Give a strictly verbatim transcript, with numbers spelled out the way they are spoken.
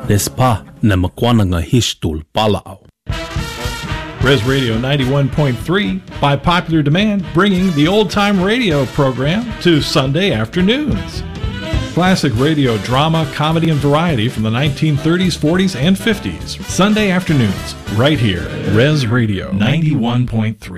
Despa na makwana nga histul palao. Res Radio ninety-one point three, by popular demand, bringing the old-time radio program to Sunday afternoons. Classic radio drama, comedy, and variety from the nineteen thirties, forties, and fifties. Sunday afternoons, right here. Res Radio ninety-one point three.